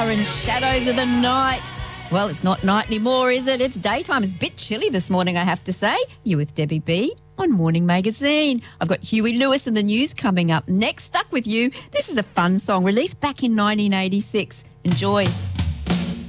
and Shadows of the Night. Well, it's not night anymore, is it? It's daytime. It's a bit chilly this morning, I have to say. You're with Debbie B on Morning Magazine. I've got Huey Lewis and the news coming up next. Stuck with You. This is a fun song released back in 1986. Enjoy.